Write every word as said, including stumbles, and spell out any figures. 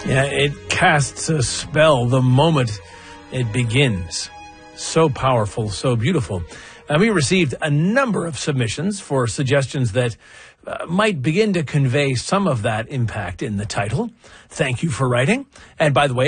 Yeah, it casts a spell the moment it begins. So powerful, so beautiful. And we received a number of submissions for suggestions that uh, might begin to convey some of that impact in the title. Thank you for writing. And by the way,